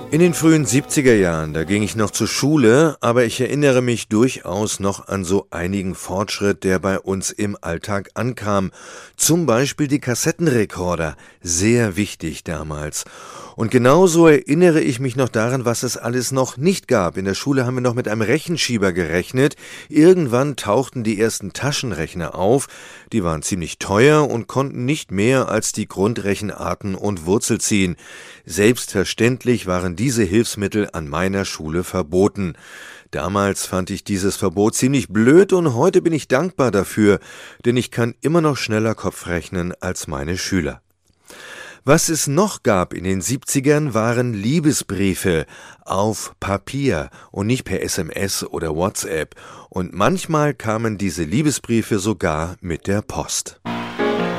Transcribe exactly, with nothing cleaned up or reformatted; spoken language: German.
In den frühen siebziger Jahren, da ging ich noch zur Schule, aber ich erinnere mich durchaus noch an so einigen Fortschritt, der bei uns im Alltag ankam. Zum Beispiel die Kassettenrekorder, sehr wichtig damals. Und genauso erinnere ich mich noch daran, was es alles noch nicht gab. In der Schule haben wir noch mit einem Rechenschieber gerechnet. Irgendwann tauchten die ersten Taschenrechner auf. Die waren ziemlich teuer und konnten nicht mehr als die Grundrechenarten und Wurzelziehen. Selbstverständlich waren diese Hilfsmittel an meiner Schule verboten. Damals fand ich dieses Verbot ziemlich blöd und heute bin ich dankbar dafür, denn ich kann immer noch schneller Kopf rechnen als meine Schüler. Was es noch gab in den siebzigern waren Liebesbriefe auf Papier und nicht per S M S oder WhatsApp. Und manchmal kamen diese Liebesbriefe sogar mit der Post.